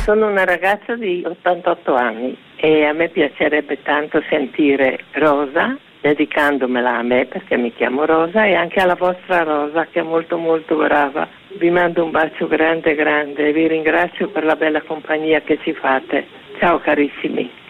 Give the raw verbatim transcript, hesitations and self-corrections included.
Sono una ragazza di ottantotto anni e a me piacerebbe tanto sentire Rosa, dedicandomela a me perché mi chiamo Rosa, e anche alla vostra Rosa che è molto molto brava. Vi mando un bacio grande grande e vi ringrazio per la bella compagnia che ci fate. Ciao carissimi.